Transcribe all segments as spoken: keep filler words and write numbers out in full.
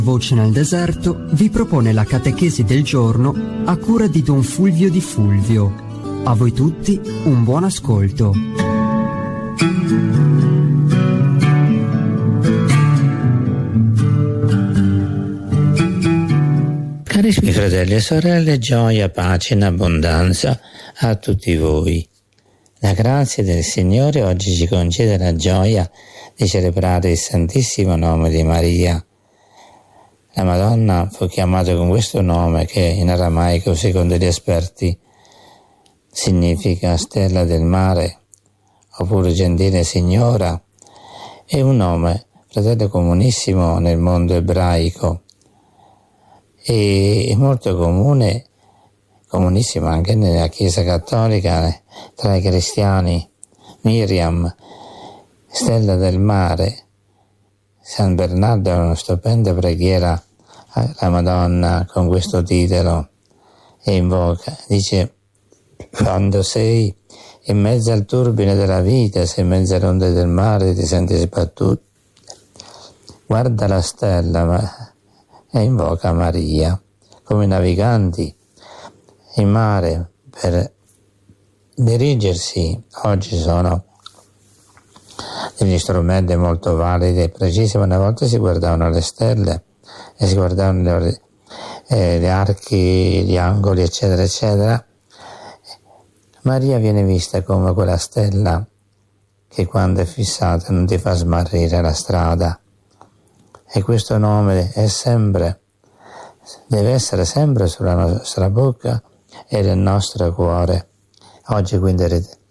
Voce nel deserto vi propone la catechesi del giorno a cura di Don Fulvio Di Fulvio. A voi tutti un buon ascolto. Carissimi fratelli e sorelle, gioia, pace in abbondanza a tutti voi. La grazia del Signore oggi ci concede la gioia di celebrare il Santissimo Nome di Maria. La Madonna fu chiamata con questo nome che in aramaico, secondo gli esperti, significa stella del mare, oppure gentile signora. È un nome, fratello, comunissimo nel mondo ebraico e è molto comune, comunissimo anche nella Chiesa Cattolica, tra i cristiani. Miriam, stella del mare. San Bernardo ha una stupenda preghiera alla Madonna con questo titolo e invoca, dice: quando sei in mezzo al turbine della vita, sei in mezzo alle onde del mare, ti senti sbattuto, guarda la stella ma... e invoca Maria. Come naviganti in mare per dirigersi, oggi sono degli strumenti molto validi e precisi, ma una volta si guardavano le stelle e si guardavano le, eh, gli archi, gli angoli, eccetera, eccetera. Maria viene vista come quella stella che quando è fissata non ti fa smarrire la strada, e questo nome è sempre, deve essere sempre sulla nostra bocca e nel nostro cuore. Oggi quindi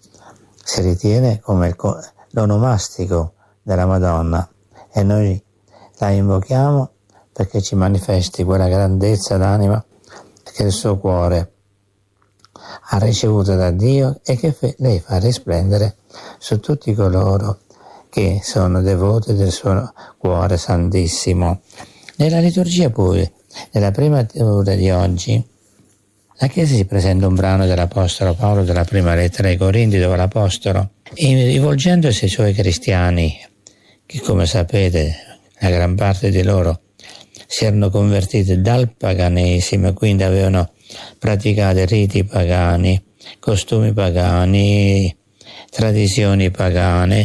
si ritiene come il l'onomastico della Madonna e noi la invochiamo perché ci manifesti quella grandezza d'anima che il suo cuore ha ricevuto da Dio e che lei fa risplendere su tutti coloro che sono devoti del suo cuore santissimo. Nella liturgia poi, nella prima ora di oggi, la Chiesa si presenta un brano dell'Apostolo Paolo, della prima lettera ai Corinti, dove l'Apostolo, rivolgendosi ai suoi cristiani, che come sapete la gran parte di loro si erano convertiti dal paganesimo, quindi avevano praticato riti pagani, costumi pagani, tradizioni pagane,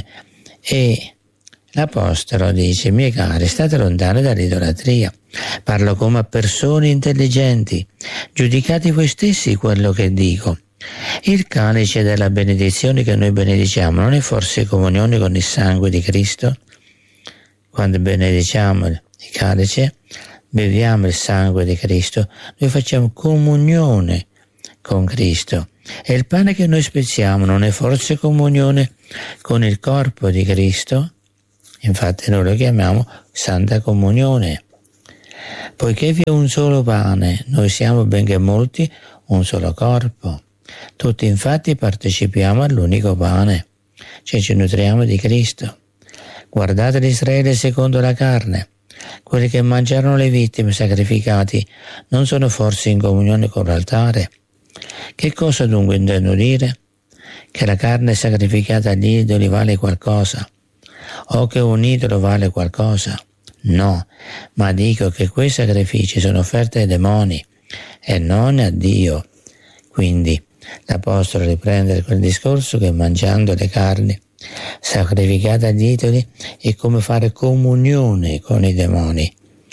e l'Apostolo dice: miei cari, state lontani dall'idolatria. Parlo come a persone intelligenti, giudicate voi stessi quello che dico. Il calice della benedizione che noi benediciamo non è forse comunione con il sangue di Cristo? Quando benediciamo il calice, beviamo il sangue di Cristo, noi facciamo comunione con Cristo. E il pane che noi spezziamo non è forse comunione con il corpo di Cristo? Infatti noi lo chiamiamo Santa Comunione. Poiché vi è un solo pane, noi siamo, benché molti, un solo corpo. Tutti infatti partecipiamo all'unico pane, cioè ci nutriamo di Cristo. Guardate l'Israele secondo la carne. Quelli che mangiarono le vittime sacrificati non sono forse in comunione con l'altare? Che cosa dunque intendo dire? Che la carne sacrificata agli idoli vale qualcosa? O che un idolo vale qualcosa? No, ma dico che quei sacrifici sono offerti ai demoni e non a Dio. Quindi l'Apostolo riprende quel discorso che mangiando le carni sacrificate agli idoli è come fare comunione con i demoni.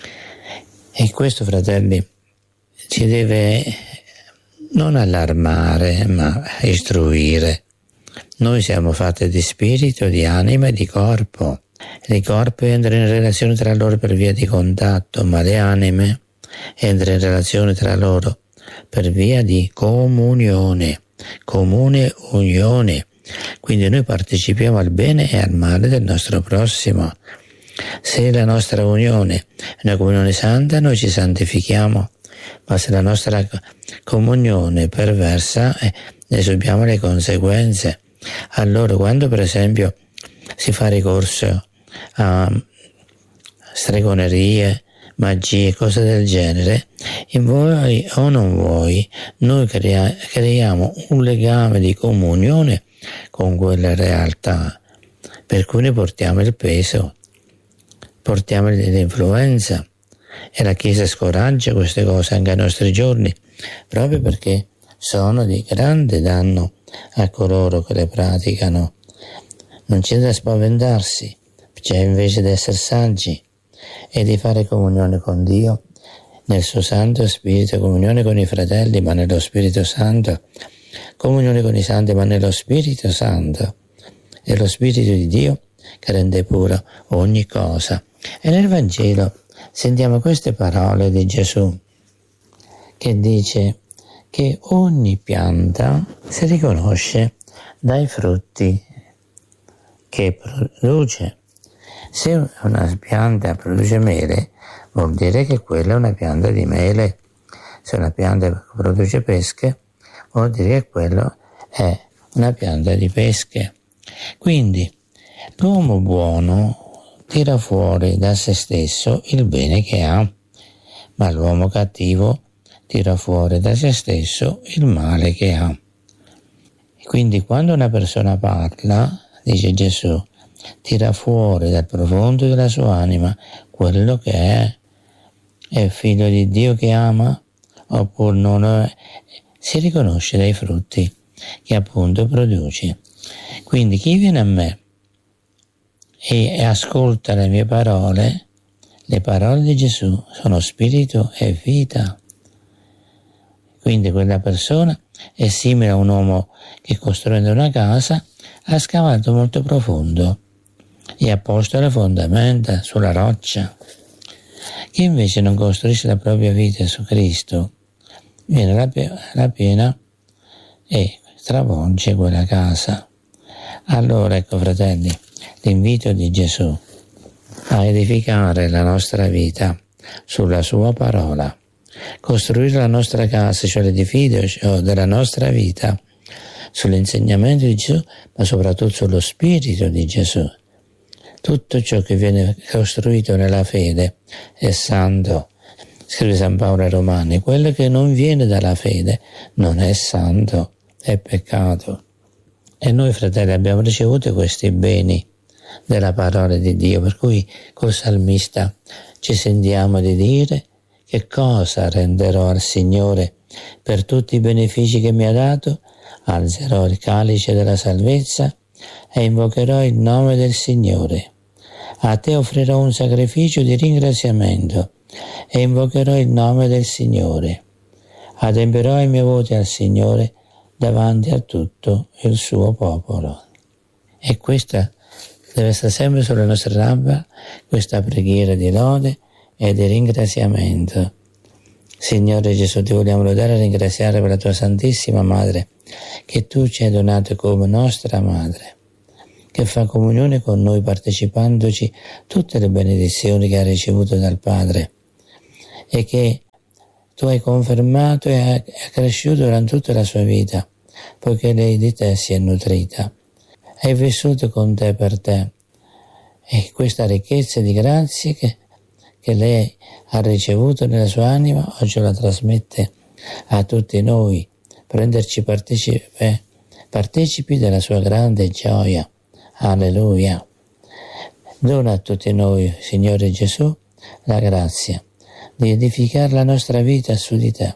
E questo, fratelli, ci deve non allarmare, ma istruire. Noi siamo fatti di spirito, di anima e di corpo. I corpi entrano in relazione tra loro per via di contatto, ma le anime entrano in relazione tra loro per via di comunione, comune unione. Quindi noi partecipiamo al bene e al male del nostro prossimo. Se la nostra unione è una comunione santa, noi ci santifichiamo, ma se la nostra comunione è perversa, eh, ne subiamo le conseguenze. Allora, quando per esempio si fa ricorso a stregonerie, magie, cose del genere, in voi o non vuoi, noi crea- creiamo un legame di comunione con quella realtà, per cui ne portiamo il peso, portiamo l'influenza, E la Chiesa scoraggia queste cose anche ai nostri giorni, proprio perché sono di grande danno a coloro che le praticano. Non c'è da spaventarsi, c'è invece di essere saggi e di fare comunione con Dio nel suo Santo Spirito, comunione con i fratelli ma nello Spirito Santo, comunione con i santi ma nello Spirito Santo. È lo Spirito di Dio che rende pura ogni cosa. E nel Vangelo sentiamo queste parole di Gesù che dice che ogni pianta si riconosce dai frutti che produce. Se una pianta produce mele, vuol dire che quella è una pianta di mele. Se una pianta produce pesche, vuol dire che quello è una pianta di pesche. Quindi l'uomo buono tira fuori da se stesso il bene che ha, ma l'uomo cattivo tira fuori da se stesso il male che ha. Quindi quando una persona parla, dice Gesù, tira fuori dal profondo della sua anima quello che è. È figlio di Dio che ama oppure non è? Si riconosce dai frutti che appunto produce. Quindi chi viene a me e ascolta le mie parole, le parole di Gesù sono spirito e vita. Quindi quella persona è simile a un uomo che costruendo una casa ha scavato molto profondo e ha posto le fondamenta sulla roccia. Chi invece non costruisce la propria vita su Cristo viene la, la piena e stravolge quella casa. Allora ecco, fratelli, l'invito di Gesù a edificare la nostra vita sulla sua parola, costruire la nostra casa, cioè l'edificio della nostra vita, sull'insegnamento di Gesù, ma soprattutto sullo Spirito di Gesù. Tutto ciò che viene costruito nella fede è santo, scrive San Paolo ai Romani. Quello che non viene dalla fede non è santo, è peccato. E noi, fratelli, abbiamo ricevuto questi beni della parola di Dio, per cui col salmista ci sentiamo di dire: che cosa renderò al Signore per tutti i benefici che mi ha dato? Alzerò il calice della salvezza e invocherò il nome del Signore. A te offrirò un sacrificio di ringraziamento e invocherò il nome del Signore. Adempierò i miei voti al Signore davanti a tutto il suo popolo. E questa deve essere sempre sulle nostre labbra, questa preghiera di lode e di ringraziamento. Signore Gesù, ti vogliamo lodare e ringraziare per la tua Santissima Madre, che tu ci hai donato come nostra Madre, che fa comunione con noi partecipandoci tutte le benedizioni che ha ricevuto dal Padre e che tu hai confermato e ha cresciuto durante tutta la sua vita, poiché lei di te si è nutrita. Hai vissuto con te per te e questa ricchezza di grazie che, che lei ha ricevuto nella sua anima oggi la trasmette a tutti noi, per renderci partecipi, partecipi della sua grande gioia. Alleluia. Dona a tutti noi, Signore Gesù, la grazia di edificare la nostra vita su di te.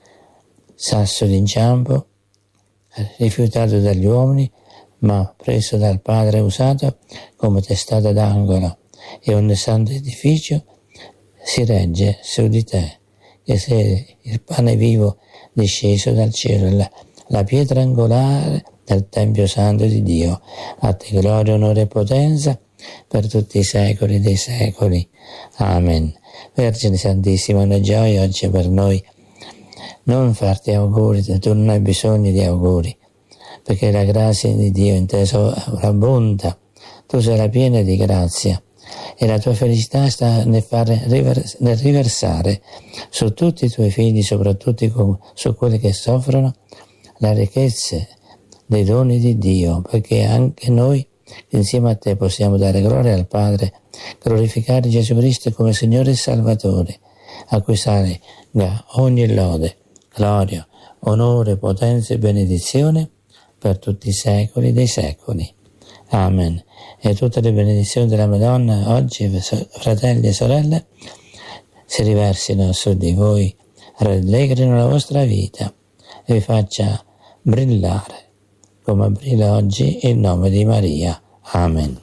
Sasso d'inciampo, rifiutato dagli uomini, ma preso dal Padre, usato come testata d'angolo, e ogni santo edificio si regge su di te, che sei il pane vivo disceso dal cielo, la, la pietra angolare del Tempio Santo di Dio. A te gloria, onore e potenza per tutti i secoli dei secoli. Amen. Vergine Santissima, una gioia oggi per noi non farti auguri, tu non hai bisogno di auguri, perché la grazia di Dio in te sovrabbonda, tu sei piena di grazia e la tua felicità sta nel, fare, nel riversare su tutti i tuoi figli, soprattutto su quelli che soffrono, la ricchezza dei doni di Dio, perché anche noi insieme a te possiamo dare gloria al Padre, glorificare Gesù Cristo come Signore e Salvatore, a cui salga ogni lode, gloria, onore, potenza e benedizione per tutti i secoli dei secoli. Amen. E tutte le benedizioni della Madonna oggi, fratelli e sorelle, si riversino su di voi, rallegrino la vostra vita e vi faccia brillare come brilla oggi il nome di Maria. Amen.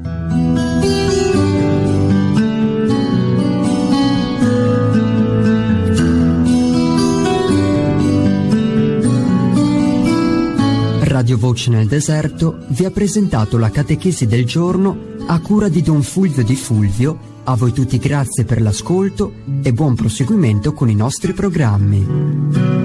Radio Voce nel Deserto vi ha presentato la catechesi del giorno a cura di Don Fulvio Di Fulvio. A voi tutti grazie per l'ascolto e buon proseguimento con i nostri programmi.